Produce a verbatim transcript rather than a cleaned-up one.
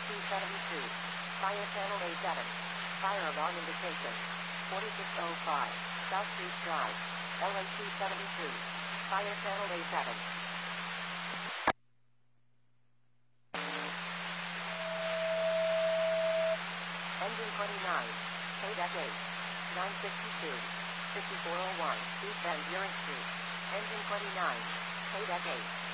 T seventy-two. Fire channel A seven. Fire alarm indication. forty-six oh five. South Street Drive. L A T seventy-two. Fire channel A seven. Engine twenty-nine. Kodak eight. nine sixty-two. fifty-four oh one. East Van Buren Street. Engine twenty-nine. Kodak eight.